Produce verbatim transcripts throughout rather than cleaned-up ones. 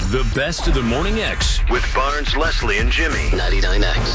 The best of the Morning X with Barnes, Leslie, and Jimmy. ninety-nine X.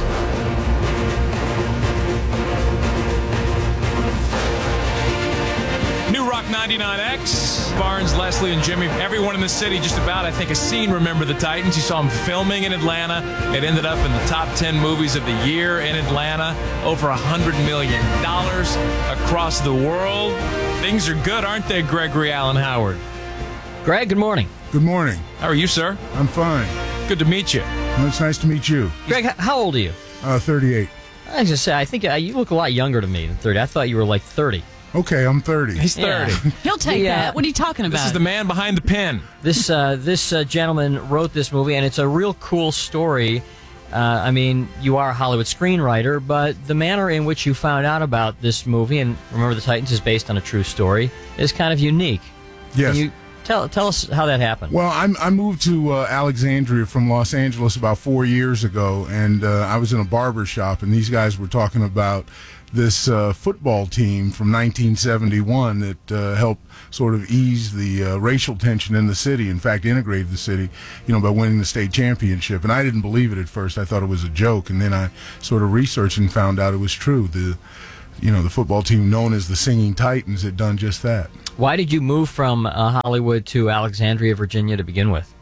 New Rock ninety-nine X, Barnes, Leslie, and Jimmy. Everyone in the city just about, I think, has seen Remember the Titans. You saw them filming in Atlanta. It ended up in the top ten movies of the year in Atlanta. Over one hundred million dollars across the world. Things are good, aren't they, Gregory Allen Howard? Greg, good morning. Good morning. How are you, sir? I'm fine. Good to meet you. Well, it's nice to meet you. Greg, h- how old are you? Uh, thirty-eight. I was just say, I think uh, you look a lot younger to me than thirty. I thought you were like thirty. Okay, I'm thirty. He's thirty. Yeah. He'll take The, uh, that. What are you talking about? This is the man behind the pen. This uh, this uh, gentleman wrote this movie, and it's a real cool story. Uh, I mean, you are a Hollywood screenwriter, but the manner in which you found out about this movie, and Remember the Titans is based on a true story, is kind of unique. Yes. Can you tell tell us how that happened? Well, I'm, I moved to uh, Alexandria from Los Angeles about four years ago, and uh, I was in a barber shop, and these guys were talking about this uh, football team from nineteen seventy-one that uh, helped sort of ease the uh, racial tension in the city. In fact, integrated the city, you know, by winning the state championship. And I didn't believe it at first. I thought it was a joke, and then I sort of researched and found out it was true. The, you know, the football team known as the Singing Titans had done just that. Why did you move from uh, Hollywood to Alexandria, Virginia, to begin with?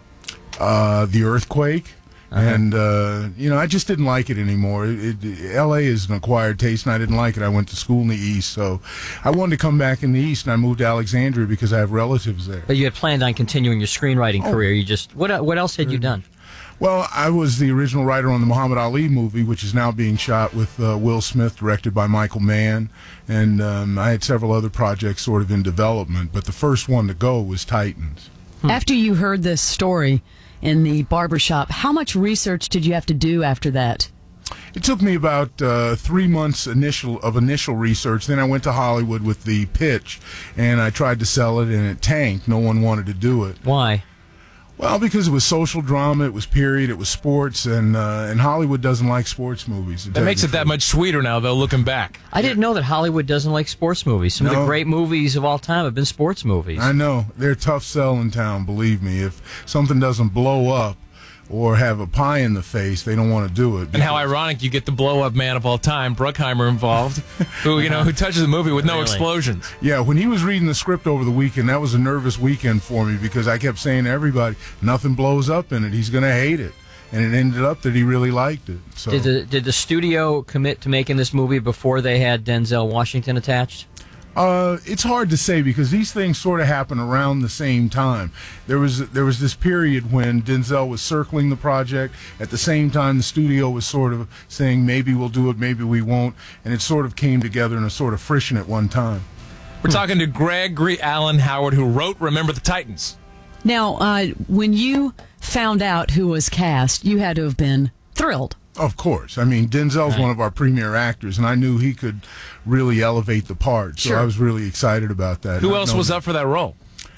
Uh, the earthquake. Uh-huh. And, uh, you know, I just didn't like it anymore. It, it, L A is an acquired taste, and I didn't like it. I went to school in the East, so I wanted to come back in the East, and I moved to Alexandria because I have relatives there. But you had planned on continuing your screenwriting Oh. career. You just what what else had you done? Well, I was the original writer on the Muhammad Ali movie, which is now being shot with uh, Will Smith, directed by Michael Mann, and um, I had several other projects sort of in development, but the first one to go was Titans. After you heard this story in the barbershop, how much research did you have to do after that? It took me about uh, three months initial of initial research. Then I went to Hollywood with the pitch, and I tried to sell it, and it tanked. No one wanted to do it. Why? Well, because it was social drama, it was period, it was sports, and uh, and Hollywood doesn't like sports movies. to That tell makes you it the that truth. much sweeter now, though, looking back. I didn't know that Hollywood doesn't like sports movies. Some of No. the great movies of all time have been sports movies. I know. They're a tough sell in town, believe me. If something doesn't blow up or have a pie in the face, they don't want to do it. And how ironic you get the blow-up man of all time, Bruckheimer, involved, who, you know, who touches the movie with no Really? explosions. Yeah, when he was reading the script over the weekend, that was a nervous weekend for me because I kept saying to everybody, nothing blows up in it. He's going to hate it. And it ended up that he really liked it. So. Did the did the studio commit to making this movie before they had Denzel Washington attached? Uh, it's hard to say because these things sort of happen around the same time. There was there was this period when Denzel was circling the project. At the same time, the studio was sort of saying maybe we'll do it, maybe we won't, and it sort of came together in a sort of friction at one time. We're talking to Gregory Allen Howard, who wrote Remember the Titans. Now, uh, when you found out who was cast, you had to have been thrilled. Of course. I mean, Denzel's one of our premier actors, and I knew he could really elevate the part. So Sure. I was really excited about that. Who Not else knowing- was up for that role?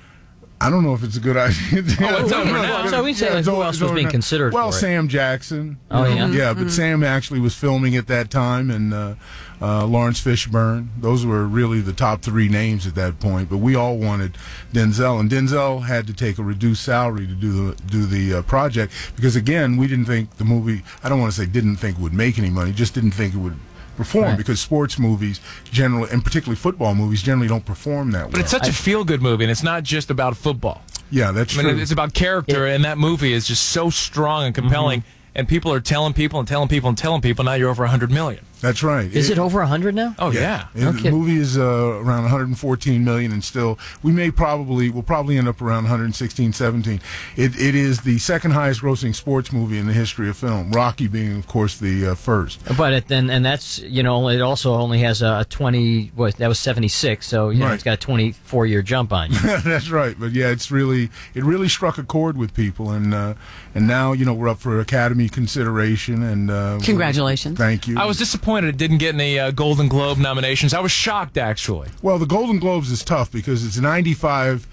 I don't know if it's a good idea. Oh, it's over now. So we say, it's who over- else it's was over being now. considered Well, for it? Sam Jackson. Oh, you yeah? know, Yeah, but Sam actually was filming at that time, and uh, uh, Lawrence Fishburne. Those were really the top three names at that point. But we all wanted Denzel, and Denzel had to take a reduced salary to do the do the uh, project because, again, we didn't think the movie. I don't want to say didn't think it would make any money, just didn't think it would perform Right. because sports movies generally, and particularly football movies, generally don't perform that well. But it's such a feel-good movie, and it's not just about football. Yeah, that's I mean, true. it's about character, and that movie is just so strong and compelling, and people are telling people and telling people and telling people, now you're over one hundred million. That's right. Is it over one hundred now? Oh, yeah. Yeah, No the kidding. movie is uh, around one hundred fourteen million, and still we may probably we'll probably end up around one hundred sixteen, seventeen. It it is the second highest grossing sports movie in the history of film. Rocky being, of course, the uh, first. But it, then, and that's, you know, it also only has a twenty, what, that was seventy-six, so, you know, Right. it's got a twenty-four year jump on you. That's right. But yeah, it's really it really struck a chord with people, and uh, and now you know we're up for Academy consideration, and uh, Congratulations. Thank you. I was disappointed it didn't get any uh, Golden Globe nominations. I was shocked, actually. Well, the Golden Globes is tough because it's ninety-five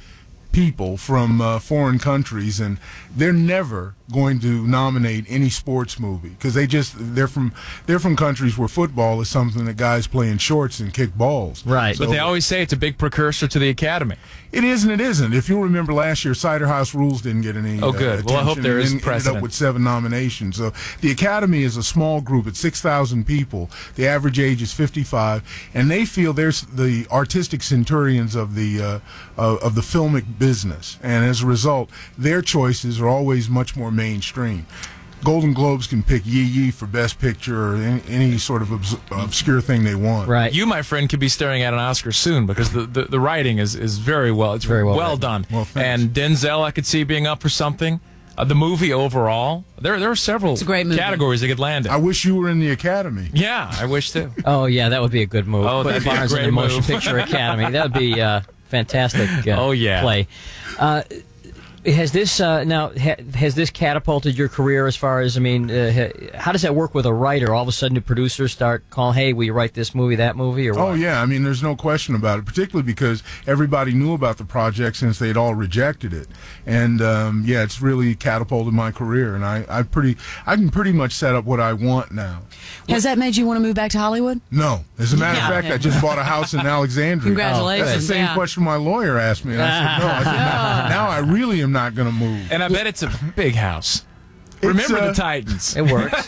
people from uh, foreign countries, and they're never going to nominate any sports movie because they just they're from they're from countries where football is something that guys play in shorts and kick balls. Right. So But they always say it's a big precursor to the Academy. it is and it isn't. If you'll remember last year, Cider House Rules didn't get any. Oh, good. Uh, Well, I hope attention there and is then ended precedent. up with seven nominations. So the Academy is a small group. It's six thousand people. The average age is fifty-five, and they feel there's the artistic centurions of the uh, uh, of the filmic business, and as a result, their choices are always much more mainstream. Golden Globes can pick Yee Yee for Best Picture or any, any sort of obs- obscure thing they want. Right. You, my friend, could be staring at an Oscar soon because the, the, the writing is, is very well. It's Very well written. done. Well, thanks. And Denzel, I could see being up for something. Uh, the movie overall, there there are several a great movie. categories they could land in. I wish you were in the Academy. Yeah, I wish too. Oh yeah, that would be a good move. Oh, Put that'd be a Barnes in great the Motion move. Picture Academy. That would be uh, fantastic. Uh, Oh, yeah. play. Uh, has this uh, now ha, has this catapulted your career as far as I mean, uh, ha, how does that work with a writer? All of a sudden, do producers start calling, "Hey, will you write this movie, that movie?" Or what? Oh yeah, I mean, there's no question about it. Particularly because everybody knew about the project since they'd all rejected it, and um, yeah, it's really catapulted my career. And I, I pretty, I can pretty much set up what I want now. Has that made you want to move back to Hollywood? No, as a matter Yeah. of fact, I just bought a house in Alexandria. Congratulations. That's the same Yeah. question my lawyer asked me. And I said no. I said, now I really am not going to move. And I bet it's a big house. Remember uh, the Titans. It works.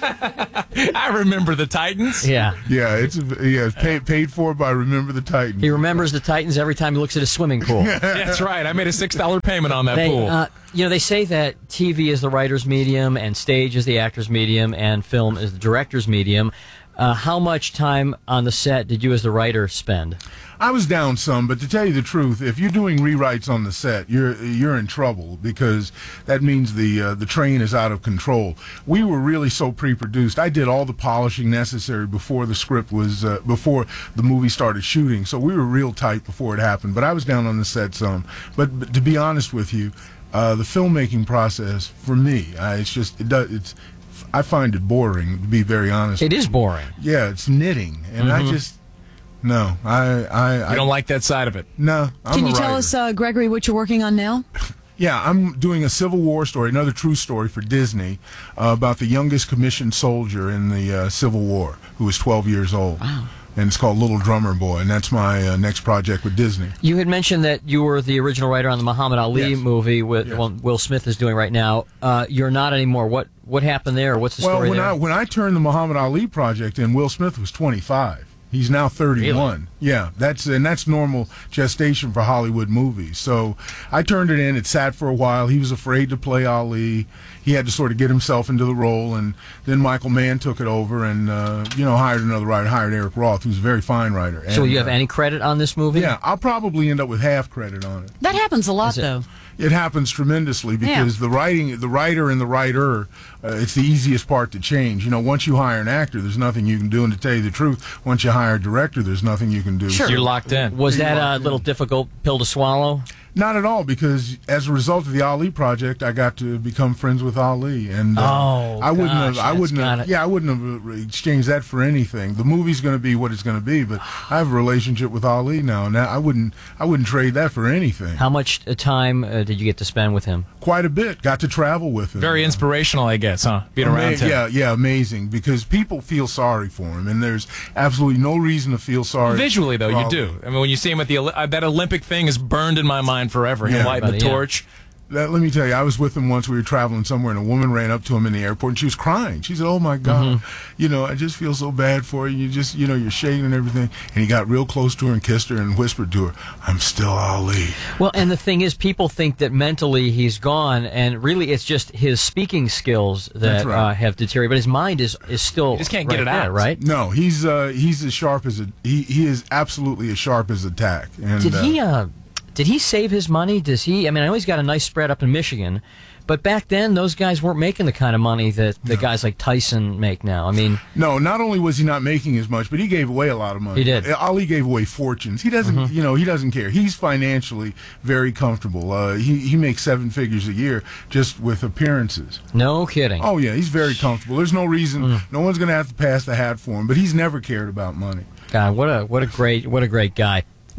I remember the Titans. Yeah. Yeah, it's yeah, it's paid paid for by Remember the Titans. He remembers the Titans every time he looks at a swimming pool. That's right. I made a six dollar payment on that They, pool. uh, you know, they say that T V is the writer's medium, and stage is the actor's medium, and film is the director's medium. Uh, how much time on the set did you, as the writer, spend? I was down some, but to tell you the truth, if you're doing rewrites on the set, you're you're in trouble because that means the uh, the train is out of control. We were really so pre-produced. I did all the polishing necessary before the script was uh, before the movie started shooting, so we were real tight before it happened. But I was down on the set some. But, but to be honest with you, uh, the filmmaking process for me, uh, it's just it does it's. I find it boring, to be very honest. It is boring. Yeah, it's knitting, and I just no, I I you don't like that side of it. no. I'm Can a you tell writer. us, uh, Gregory, what you're working on now? Yeah, I'm doing a Civil War story, another true story for Disney uh, about the youngest commissioned soldier in the uh, Civil War, who was twelve years old. Wow. And it's called Little Drummer Boy, and that's my uh, next project with Disney. You had mentioned that you were the original writer on the Muhammad Ali Yes. movie, with Yes. well, Will Smith is doing right now. Uh, you're not anymore. What what happened there? What's the Well, story when there? I when I turned the Muhammad Ali project in, Will Smith was twenty-five. He's now thirty-one. Yeah, that's and that's normal gestation for Hollywood movies. So I turned it in. It sat for a while. He was afraid to play Ali. He had to sort of get himself into the role, and then Michael Mann took it over and uh, you know hired another writer, hired Eric Roth, who's a very fine writer. so And, you have uh, any credit on this movie? Yeah, I'll probably end up with half credit on it. That happens a lot, Is it- though. It happens tremendously because the writing, the writer and the writer, uh, it's the easiest part to change. You know, once you hire an actor, there's nothing you can do. And to tell you the truth, once you hire a director, there's nothing you can do. You're locked in. Was that You're a locked little in. difficult pill to swallow? Not at all, because as a result of the Ali project, I got to become friends with Ali, and uh, Oh, I wouldn't gosh, have, I that's wouldn't have, gotta- yeah, I wouldn't have uh, exchanged that for anything. The movie's going to be what it's going to be, but I have a relationship with Ali now, and I wouldn't, I wouldn't trade that for anything. How much uh, time uh, did you get to spend with him? Quite a bit. Got to travel with him. Very inspirational, I guess, huh? Being Ama- around him. Yeah, yeah, amazing. Because people feel sorry for him, and there's absolutely no reason to feel sorry. Visually, though, for you Ali. do. I mean, when you see him at the Oli- uh, that Olympic thing is burned in my mind forever. Him Yeah. lighting the Buddy, yeah. torch. That, let me tell you, I was with him once. We were traveling somewhere, and a woman ran up to him in the airport, and she was crying. She said, "Oh my God, Mm-hmm. you know, I just feel so bad for you. You just, you know, you're shaking and everything." And he got real close to her and kissed her and whispered to her, "I'm still Ali." Well, and the thing is, people think that mentally he's gone, and really it's just his speaking skills that That's right. uh, have deteriorated. But his mind is, is still You just can't right get it there, out. right? No, he's uh, he's as sharp as a he, he is absolutely as sharp as a tack. And, Did uh, he? Uh, did he save his money? Does he? I mean, I know he's got a nice spread up in Michigan, but back then those guys weren't making the kind of money that the guys like Tyson make now. I mean, No, not only was he not making as much, but he gave away a lot of money. He did. Ali gave away fortunes. He doesn't, Mm-hmm. you know, he doesn't care. He's financially very comfortable. Uh, he he makes seven figures a year just with appearances. no kidding. Oh yeah, he's very comfortable. There's no reason. Mm. No one's going to have to pass the hat for him. But he's never cared about money. God, what a what a great what a great guy.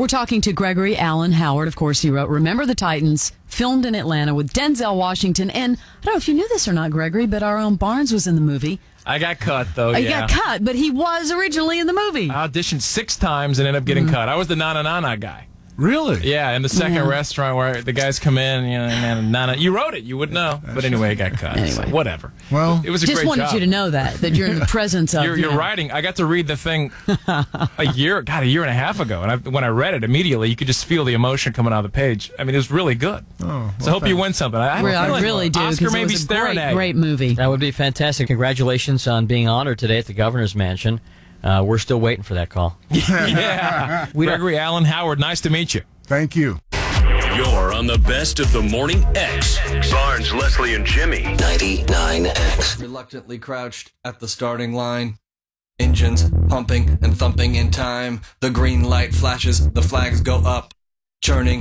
We're talking to Gregory Allen Howard. Of course, he wrote Remember the Titans, filmed in Atlanta with Denzel Washington. And I don't know if you knew this or not, Gregory, but our own Barnes was in the movie. I got cut, though, He yeah. got cut, but he was originally in the movie. I auditioned six times and ended up getting mm. cut. I was the na-na-na-na guy. Really? Yeah, in the second yeah. restaurant where the guys come in, you know, and nana. You wrote it, you would know. But anyway, it got cut. Anyway. So whatever. Well, it was a just great wanted job. you to know that, that you're in the presence of. You're, you're you know. writing. I got to read the thing a year, God, a year and a half ago. And I, when I read it immediately, you could just feel the emotion coming out of the page. I mean, it was really good. Oh, well, so I hope you win something. I, I, Well, I like really do. Oscar may it be was a staring great, at you. great movie. That would be fantastic. Congratulations on being honored today at the Governor's Mansion. Uh, we're still waiting for that call. Yeah. Gregory Allen Howard, nice to meet you. Thank you. You're on the best of the Morning X. Barnes, Leslie, and Jimmy. ninety-nine X. Reluctantly crouched at the starting line. Engines pumping and thumping in time. The green light flashes, the flags go up. Churning